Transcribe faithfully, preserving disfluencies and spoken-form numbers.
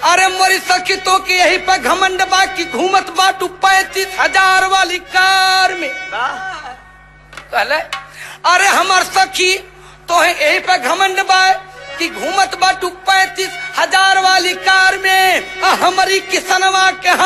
अरे मोरी सखी तो की यही पे घमंड बा की घूमत बाटू पैंतीस हजार वाली कार में। कहले अरे हमार सखी तो है यही पे घमंड बा कि घूमत बाटू पैंतीस हजार वाली कार में हमारी किसनवा के